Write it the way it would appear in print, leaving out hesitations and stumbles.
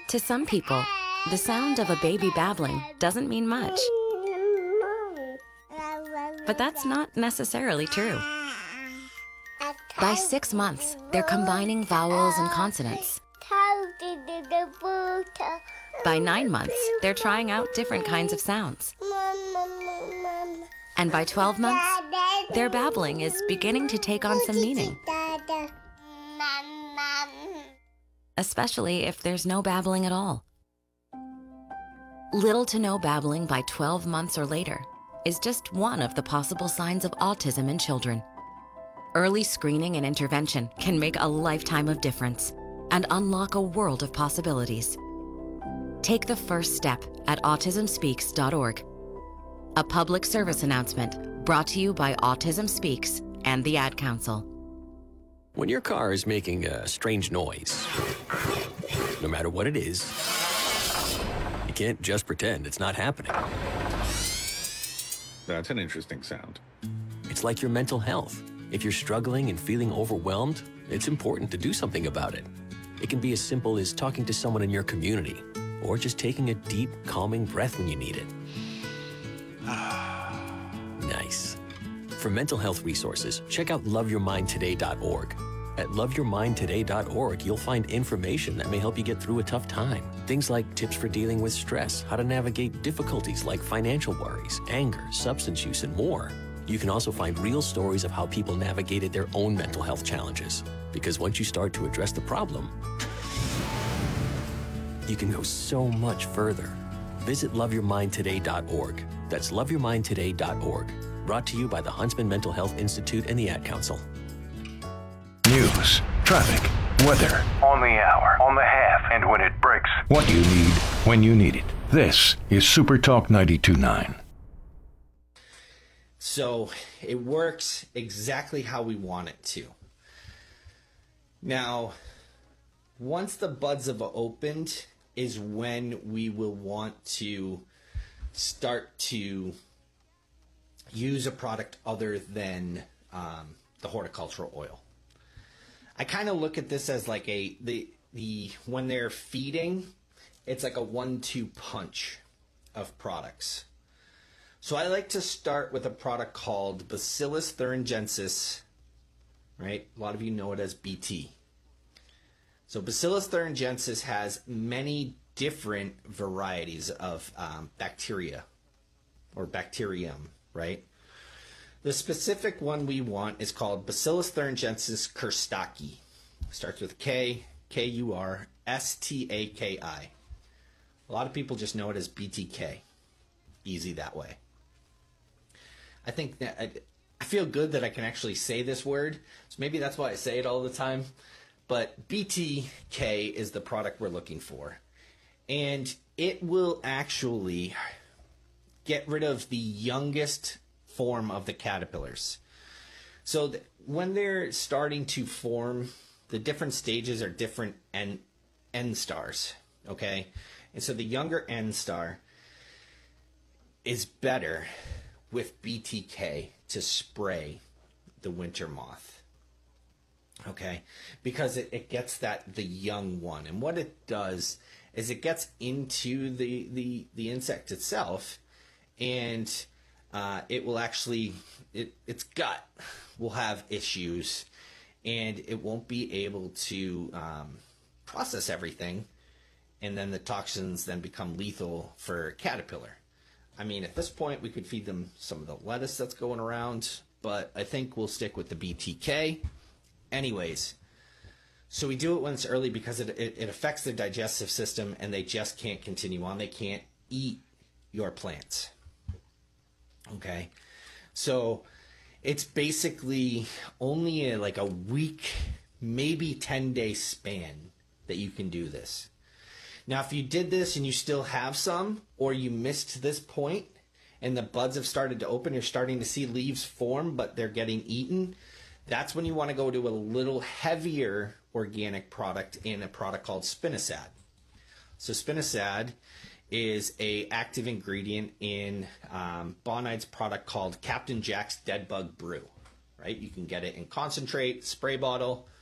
To some people, the sound of a baby babbling doesn't mean much. But that's not necessarily true. By 6 months, they're combining vowels and consonants. By 9 months, they're trying out different kinds of sounds. And by 12 months, their babbling is beginning to take on some meaning. Especially if there's no babbling at all. Little to no babbling by 12 months or later is just one of the possible signs of autism in children. Early screening and intervention can make a lifetime of difference and unlock a world of possibilities. Take the first step at autismspeaks.org. A public service announcement brought to you by Autism Speaks and the Ad Council. When your car is making a strange noise, no matter what it is, you can't just pretend it's not happening. That's an interesting sound. It's like your mental health. If you're struggling and feeling overwhelmed, it's important to do something about it. It can be as simple as talking to someone in your community, or just taking a deep, calming breath when you need it. Nice. For mental health resources, check out loveyourmindtoday.org. At loveyourmindtoday.org, you'll find information that may help you get through a tough time. Things like tips for dealing with stress, how to navigate difficulties like financial worries, anger, substance use, and more. You can also find real stories of how people navigated their own mental health challenges. Because once you start to address the problem, you can go so much further. Visit loveyourmindtoday.org. That's loveyourmindtoday.org. Brought to you by the Huntsman Mental Health Institute and the Ad Council. News, traffic, weather. On the hour, on the half, and when it breaks. What you need, when you need it. This is Super Talk 92.9. So it works exactly how we want it to. Now, once the buds have opened is when we will want to start to use a product other than the horticultural oil. I kind of look at this as like the when they're feeding, it's like a 1-2 punch of products. So I like to start with a product called Bacillus thuringiensis, right? A lot of you know it as BT. So Bacillus thuringiensis has many different varieties of bacteria or bacterium, right? The specific one we want is called Bacillus thuringiensis kurstaki. Starts with K, K-U-R-S-T-A-K-I. A lot of people just know it as BTK. Easy that way. I think that I feel good that I can actually say this word, so maybe that's why I say it all the time. But BTK is the product we're looking for. And it will actually get rid of the youngest form of the caterpillars. So when they're starting to form, the different stages are different end stars, okay? And so the younger end star is better with BTK to spray the winter moth, okay? Because it gets the young one. And what it does is it gets into the insect itself, and it will actually, its gut will have issues, and it won't be able to process everything, and then the toxins then become lethal for caterpillar. I mean, at this point, we could feed them some of the lettuce that's going around, but I think we'll stick with the BTK. Anyways, so we do it when it's early because it affects their digestive system, and they just can't continue on. They can't eat your plants. Okay, so it's basically only like a week, maybe 10-day span that you can do this. Now, if you did this and you still have some, or you missed this point and the buds have started to open, you're starting to see leaves form, but they're getting eaten, that's when you want to go to a little heavier organic product in a product called spinosad. So spinosad is a active ingredient in Bonide's product called Captain Jack's Dead Bug Brew, right? You can get it in concentrate, spray bottle,